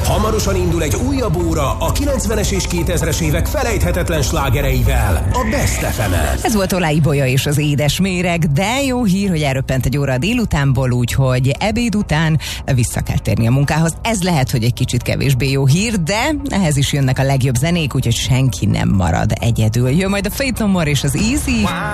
Hamarosan indul egy újabb óra a 90-es és 2000-es évek felejthetetlen slágereivel, a Best FM-en. Ez volt Olá Ibolya és az édes méreg, de jó hír, hogy elröppent egy óra a délutánból, úgyhogy ebéd után vissza kell térni a munkához. Ez lehet, hogy egy kicsit kevésbé jó hír, de ehhez is jönnek a legjobb zenék, úgyhogy senki nem marad egyedül. Jön majd a Faith No More és az Easy.